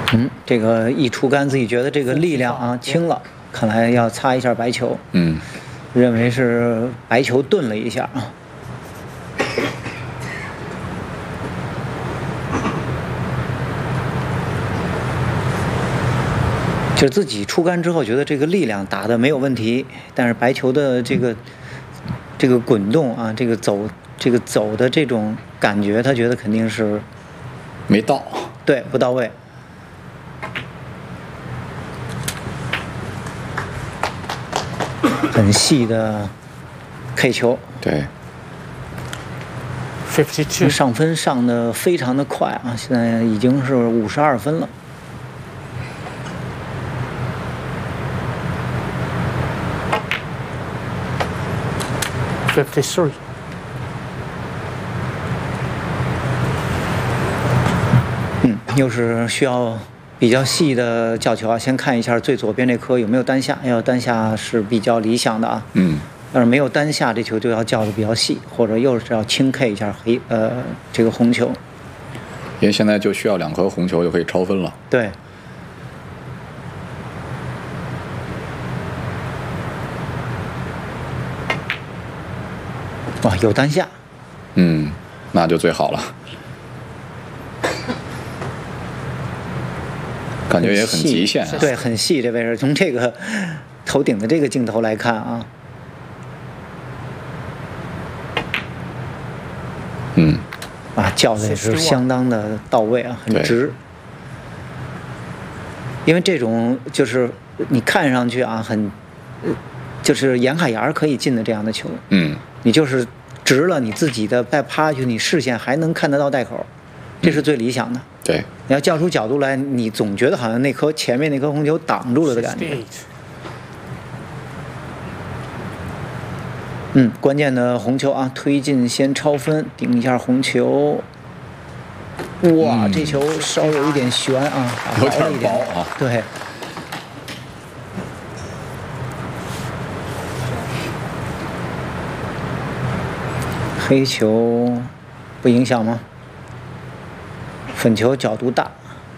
这个一出杆，自己觉得这个力量啊轻了，看来要擦一下白球。认为是白球顿了一下啊。就是自己出杆之后，觉得这个力量打得没有问题，但是白球的这个滚动啊，这个走的这种感觉，他觉得肯定是没到， 对，不到位。很细的 K 球， 对。 52 上分上的非常的快啊，现在已经是52分了。 53。 又是需要比较细的叫球啊，先看一下最左边这颗有没有单下，要单下是比较理想的啊。要是没有单下，这球就要叫的比较细，或者又是要轻 K 一下这个红球。 因为现在就需要2颗红球就可以超分了。 对。哇，有单下。 那就最好了。感觉也很极限啊。 对，很细这位置，从这个头顶的这个镜头来看啊。叫的也是相当的到位啊，很直。因为这种就是你看上去啊，就是沿海沿可以进的这样的球，你就是直了，你自己的再趴下去，你视线还能看得到袋口，这是最理想的。 对， 你要叫出角度来，你总觉得好像前面那颗红球挡住了的感觉。关键的红球啊，推进先超分，顶一下红球。哇，这球稍有一点悬啊， 有点薄啊。 对。黑球不影响吗？粉球角度大。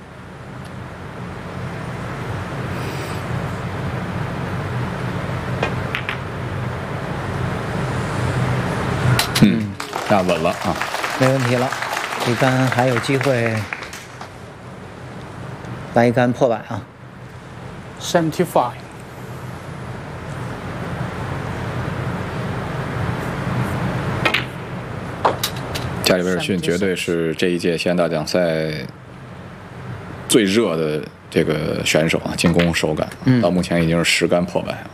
那稳了啊， 没问题了，这杆还有机会来一杆破百啊。 75。 加里威尔逊绝对是这一届西安大奖赛最热的这个选手啊，进攻手感，到目前已经是10杆破百。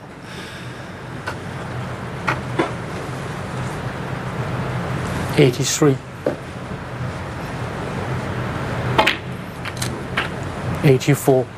83。84。